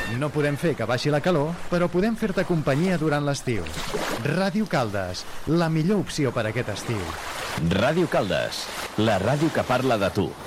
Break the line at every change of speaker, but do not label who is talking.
No podem fer que baixi la calor, però podem fer-te companyia durant l'estiu. Ràdio Caldes, la millor opció per aquest estiu.
Ràdio Caldes, la ràdio que parla de tu.